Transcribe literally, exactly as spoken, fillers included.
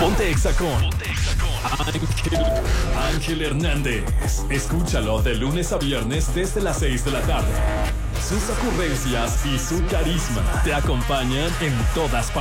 Ponte Exa con Ángel, Ángel Hernández. Escúchalo de lunes a viernes desde las seis de la tarde. Sus ocurrencias y su carisma te acompañan en todas partes.